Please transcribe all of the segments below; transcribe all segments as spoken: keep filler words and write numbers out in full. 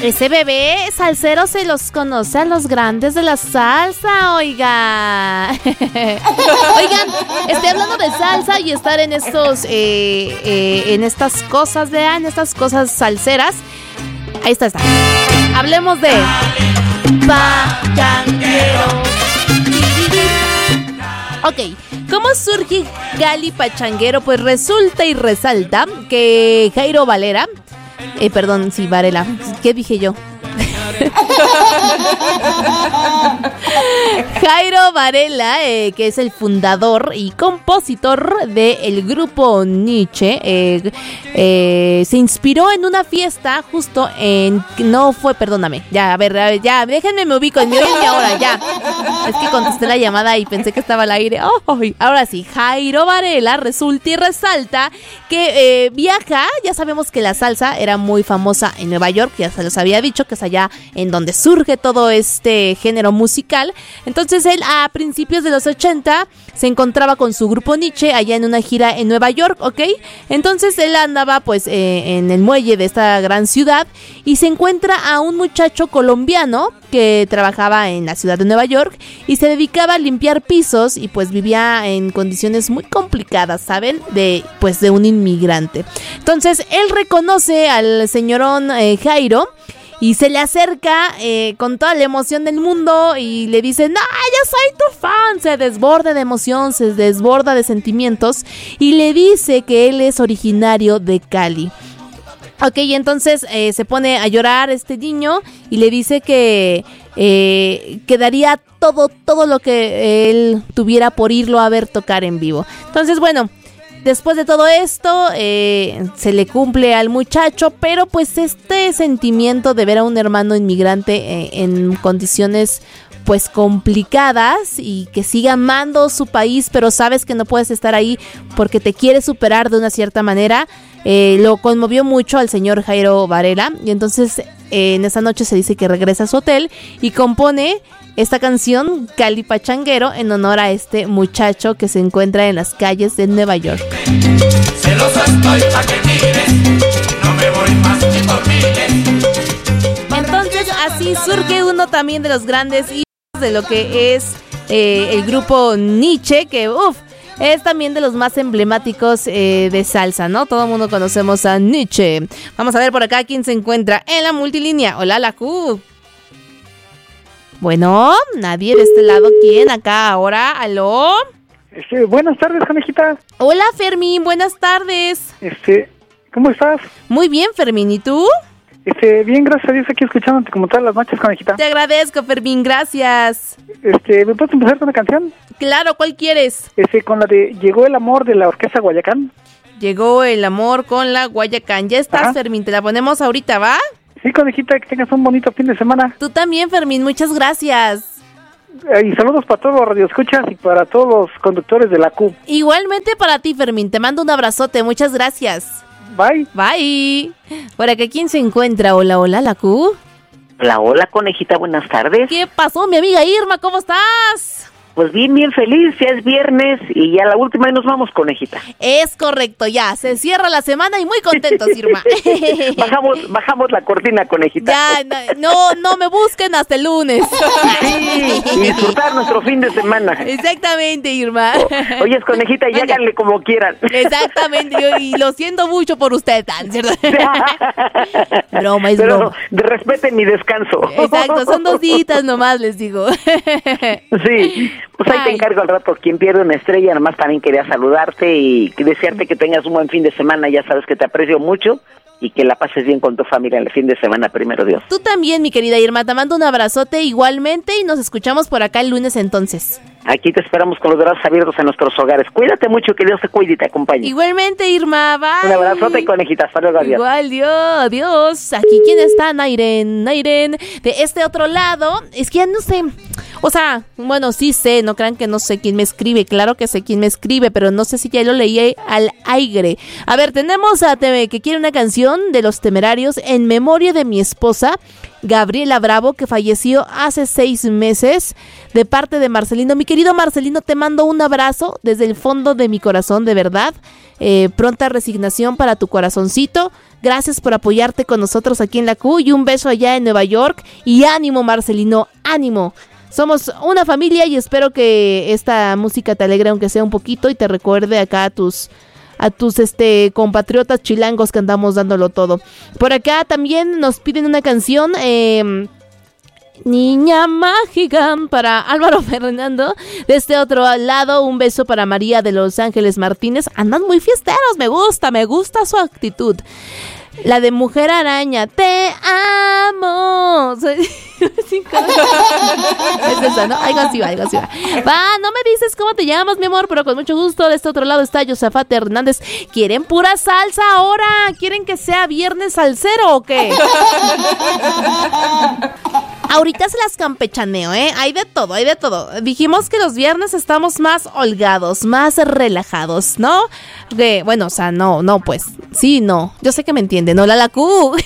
Ese bebé salsero se los conoce a los grandes de la salsa, oiga. Oigan, estoy hablando de salsa y estar en estos, eh, eh, en estas cosas, vean, en estas cosas salseras. Ahí está, está. Hablemos de Pachanguero. Ok, ¿cómo surge Gali Pachanguero? Pues resulta y resalta que Jairo Varela, eh, perdón, sí, Varela, ¿qué dije yo? Jairo Varela, eh, que es el fundador y compositor del grupo Nietzsche, eh, eh, se inspiró en una fiesta justo en... No fue, perdóname, ya, a ver, a ver, ya, déjenme me ubico en mi línea ahora, ya. Es que contesté la llamada y pensé que estaba al aire. Oh, ahora sí, Jairo Varela resulta y resalta que eh, viaja, ya sabemos que la salsa era muy famosa en Nueva York, ya se los había dicho, que es allá en donde surge todo este género musical. Entonces él a principios de los ochenta se encontraba con su grupo Nietzsche allá en una gira en Nueva York, ¿ok? Entonces él andaba pues eh, en el muelle de esta gran ciudad y se encuentra a un muchacho colombiano que trabajaba en la ciudad de Nueva York y se dedicaba a limpiar pisos y pues vivía en condiciones muy complicadas, ¿saben? De pues de un inmigrante. Entonces él reconoce al señorón eh, Jairo y se le acerca eh, con toda la emoción del mundo y le dice, no, yo soy tu fan. Se desborda de emoción, se desborda de sentimientos y le dice que él es originario de Cali. Ok, y entonces eh, se pone a llorar este niño y le dice que eh, que daría todo, todo lo que él tuviera por irlo a ver tocar en vivo. Entonces, bueno, después de todo esto, eh, se le cumple al muchacho, pero pues este sentimiento de ver a un hermano inmigrante eh, en condiciones pues complicadas y que siga amando su país, pero sabes que no puedes estar ahí porque te quiere superar de una cierta manera, eh, lo conmovió mucho al señor Jairo Varela y entonces eh, en esa noche se dice que regresa a su hotel y compone esta canción Gali Pachanguero en honor a este muchacho que se encuentra en las calles de Nueva York. Celoso estoy pa' que mires, no me voy más ni por miles. Entonces así surge uno también de los grandes hijos de lo que es eh, el grupo Nietzsche, que uff, es también de los más emblemáticos eh, de salsa, ¿no? Todo el mundo conocemos a Nietzsche. Vamos a ver por acá quién se encuentra en la multilínea. Hola, la Q. Bueno, nadie de este lado. ¿Quién? Acá, ahora, ¿aló? Este, buenas tardes, conejita. Hola, Fermín, buenas tardes. Este, ¿cómo estás? Muy bien, Fermín, ¿y tú? Este, bien, gracias a Dios, aquí escuchándote como todas las noches, conejita. Te agradezco, Fermín, gracias. Este, ¿me puedes empezar con una canción? Claro, ¿cuál quieres? Este, con la de Llegó el amor de la Orquesta Guayacán. Llegó el amor con la Guayacán. Ya estás, Ajá. Fermín, te la ponemos ahorita, ¿va? Sí, conejita, que tengas un bonito fin de semana. Tú también, Fermín, muchas gracias. Eh, y saludos para todos los radioescuchas y para todos los conductores de la Q. Igualmente para ti, Fermín, te mando un abrazote, muchas gracias. Bye. Bye. Por acá, ¿quién se encuentra? Hola, hola, la Q. Hola, hola, conejita, buenas tardes. ¿Qué pasó, mi amiga Irma? ¿Cómo estás? Pues bien, bien feliz, ya es viernes y ya la última y nos vamos, conejita. Es correcto, ya, se cierra la semana y muy contentos, Irma. bajamos, bajamos la cortina, conejita. Ya, no, no me busquen hasta el lunes. Sí, y disfrutar nuestro fin de semana. Exactamente, Irma. O, Oyes, conejita, y háganle como quieran. Exactamente, yo, y lo siento mucho por usted, ¿cierto? Broma, es Pero broma. no, respeten mi descanso. Exacto, son dos días nomás, les digo. Sí. Pues ahí Ay. te encargo al rato. Quien pierde una estrella, nada más también quería saludarte y desearte que tengas un buen fin de semana. Ya sabes que te aprecio mucho y que la pases bien con tu familia en el fin de semana, primero Dios. Tú también, mi querida Irma, te mando un abrazote igualmente y nos escuchamos por acá el lunes entonces. Aquí te esperamos con los brazos abiertos en nuestros hogares. Cuídate mucho, que Dios te cuide y te acompañe. Igualmente, Irma, bye. Un abrazote, conejita. Hasta luego, adiós. Igual, Dios, adiós. Aquí, ¿quién está? Nairen, Nairen. De este otro lado, es que ya no sé. O sea, bueno, sí sé, no crean que no sé quién me escribe. Claro que sé quién me escribe, pero no sé si ya lo leí al aire. A ver, tenemos a Teme, que quiere una canción de Los Temerarios en memoria de mi esposa Gabriela Bravo, que falleció hace seis meses, de parte de Marcelino. Mi querido Marcelino, te mando un abrazo desde el fondo de mi corazón, de verdad. Eh, pronta resignación para tu corazoncito. Gracias por apoyarte con nosotros aquí en la Q y un beso allá en Nueva York. Y ánimo, Marcelino, ánimo. Somos una familia y espero que esta música te alegre aunque sea un poquito y te recuerde acá a tus a tus este compatriotas chilangos que andamos dándolo todo. Por acá también nos piden una canción, eh, Niña Mágica, para Álvaro Fernando. De este otro lado, un beso para María de Los Ángeles Martínez. Andan muy fiesteros, me gusta, me gusta su actitud. La de Mujer Araña, te amo. Es esa, ¿no? Algo así va, algo así va. Va, no me dices cómo te llamas, mi amor, pero con mucho gusto. De este otro lado está Josafat Hernández. ¿Quieren pura salsa ahora? ¿Quieren que sea viernes salsero o qué? Ahorita se las campechaneo, ¿eh? Hay de todo, hay de todo. Dijimos que los viernes estamos más holgados, más relajados, ¿no? Que, bueno, o sea, no, no, pues, sí, no. Yo sé que me entienden. Hola, la Q.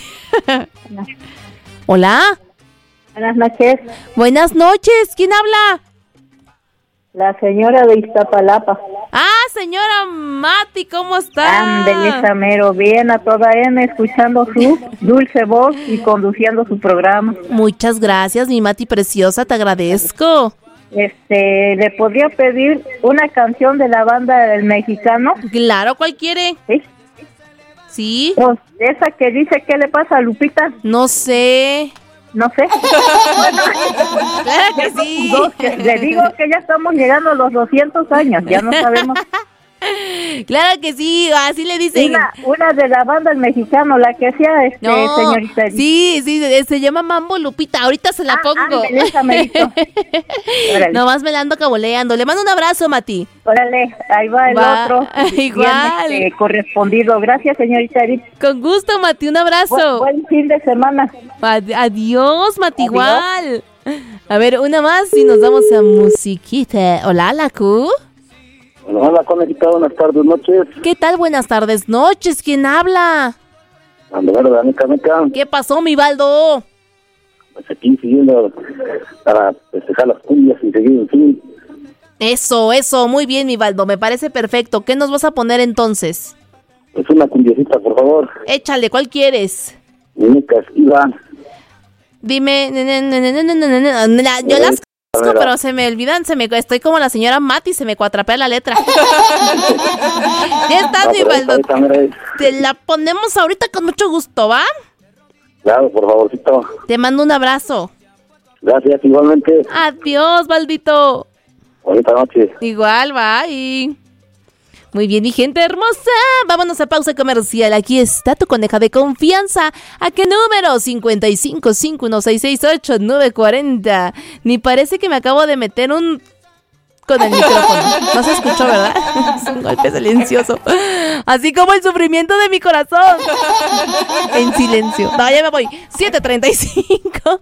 Hola. Buenas noches. Buenas noches. ¿Quién habla? La señora de Iztapalapa. Ah, señora Mati, ¿cómo está? Ándele, mero, bien a toda M, escuchando su dulce voz y conduciendo su programa. Muchas gracias, mi Mati preciosa, te agradezco. Este, ¿le podría pedir una canción de la banda El Mexicano? Claro, ¿cuál quiere? ¿Sí? ¿Sí? Pues, esa que dice, ¿qué le pasa a Lupita? No sé. No sé. Bueno, claro que sí. Dos, que, le digo que ya estamos llegando a los doscientos años, ya no sabemos. Claro que sí, así le dicen. Una, una de la banda El Mexicano, la que hacía este, no, señorita. Sí, sí, se llama Mambo Lupita, ahorita se la ah, pongo. Ándale, esa me hizo. Nomás me la ando caboleando. Le mando un abrazo, Mati. Órale, ahí va el va, otro. Igual. Bien, este, correspondido. Gracias, señorita Edith. Con gusto, Mati, un abrazo. Bu- buen fin de semana. Ad- adiós, Mati, Adiós. igual. A ver, una más y nos vamos a musiquita. Hola, la Q. Hola, conejita, buenas tardes, noches. ¿Qué tal? Buenas tardes, noches. ¿Quién habla? Andrés, Danica, Meca. ¿Qué pasó, mi Baldo? Pues aquí siguiendo para festejar las cumbias y seguir en fin. Eso, eso, muy bien, mi Baldo, me parece perfecto. ¿Qué nos vas a poner entonces? Pues una cumbiecita, por favor. Échale, ¿cuál quieres? Muñeca esquiva. Dime, ne, ne, ne, ne, ne, ne, ne, ne, ne, yo las conozco, pero se me olvidan, se me, estoy como la señora Mati, se me cuatrapea la letra. Ya estás, No, mi pero Baldo. esta, esta, mira, Te la ponemos ahorita con mucho gusto, ¿va? Claro, por favorcito. Te mando un abrazo. Gracias, igualmente. Adiós, Baldito. Bonita noche. Igual, bye. Muy bien, mi gente hermosa. Vámonos a pausa comercial. Aquí está tu coneja de confianza. ¿A qué número? cincuenta y cinco, cinco uno seis seis ocho, nueve cuarenta. Ni parece que me acabo de meter un... con el micrófono. No se escuchó, ¿verdad? Es un golpe silencioso. Así como el sufrimiento de mi corazón. En silencio. No, ya me voy. siete treinta y cinco.